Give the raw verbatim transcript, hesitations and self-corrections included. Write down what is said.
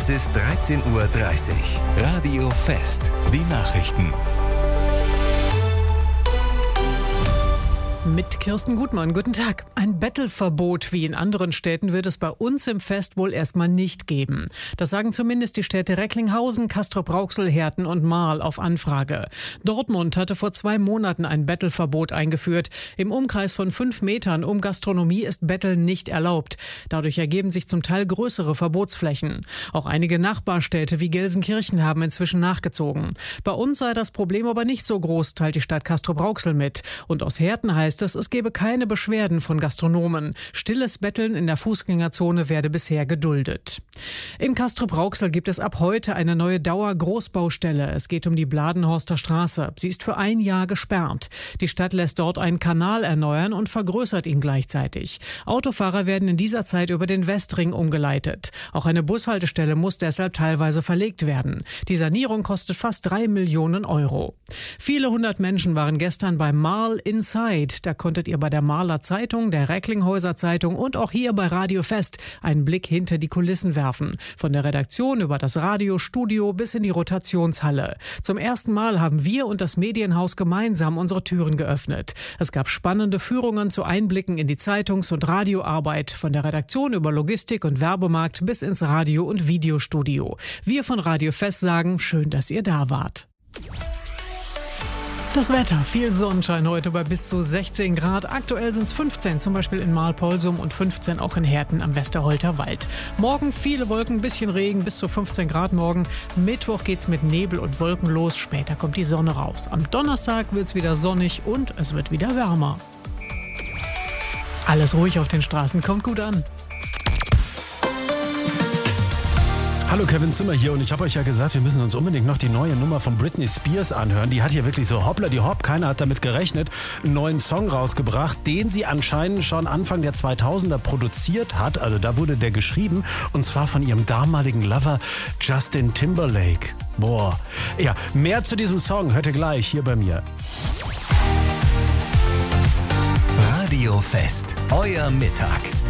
Es ist dreizehn Uhr dreißig. Radio Fest. Die Nachrichten. Mit Kirsten Gutmann. Guten Tag. Ein Bettelverbot wie in anderen Städten wird es bei uns im Fest wohl erstmal nicht geben. Das sagen zumindest die Städte Recklinghausen, Castrop-Rauxel, Herten und Marl auf Anfrage. Dortmund hatte vor zwei Monaten ein Bettelverbot eingeführt. Im Umkreis von fünf Metern um Gastronomie ist Betteln nicht erlaubt. Dadurch ergeben sich zum Teil größere Verbotsflächen. Auch einige Nachbarstädte wie Gelsenkirchen haben inzwischen nachgezogen. Bei uns sei das Problem aber nicht so groß, teilt die Stadt Castrop-Rauxel mit. Und aus Herten heißt es, es gebe keine Beschwerden von Gastronomen. Stilles Betteln in der Fußgängerzone werde bisher geduldet. In Castrop-Rauxel gibt es ab heute eine neue Dauer-Großbaustelle. Es geht um die Bladenhorster Straße. Sie ist für ein Jahr gesperrt. Die Stadt lässt dort einen Kanal erneuern und vergrößert ihn gleichzeitig. Autofahrer werden in dieser Zeit über den Westring umgeleitet. Auch eine Bushaltestelle muss deshalb teilweise verlegt werden. Die Sanierung kostet fast drei Millionen Euro. Viele hundert Menschen waren gestern bei Marl Inside. Da konntet ihr bei der Marler Zeitung, der Recklinghäuser Zeitung und auch hier bei Radio Fest einen Blick hinter die Kulissen werfen. Von der Redaktion über das Radiostudio bis in die Rotationshalle. Zum ersten Mal haben wir und das Medienhaus gemeinsam unsere Türen geöffnet. Es gab spannende Führungen zu Einblicken in die Zeitungs- und Radioarbeit. Von der Redaktion über Logistik und Werbemarkt bis ins Radio- und Videostudio. Wir von Radio Fest sagen, schön, dass ihr da wart. Das Wetter, viel Sonnenschein heute bei bis zu sechzehn Grad. Aktuell sind es fünfzehn, zum Beispiel in Marl-Polsum und fünfzehn auch in Herten am Westerholter Wald. Morgen viele Wolken, bisschen Regen, bis zu fünfzehn Grad morgen. Mittwoch geht's mit Nebel und Wolken los, später kommt die Sonne raus. Am Donnerstag wird's wieder sonnig und es wird wieder wärmer. Alles ruhig auf den Straßen, kommt gut an. Hallo, Kevin Zimmer hier und ich habe euch ja gesagt, wir müssen uns unbedingt noch die neue Nummer von Britney Spears anhören. Die hat hier wirklich so hoppla die hopp, keiner hat damit gerechnet, einen neuen Song rausgebracht, den sie anscheinend schon Anfang der zweitausender produziert hat. Also da wurde der geschrieben und zwar von ihrem damaligen Lover Justin Timberlake. Boah. Ja, mehr zu diesem Song hört ihr gleich hier bei mir. Radio Fest. Euer Mittag.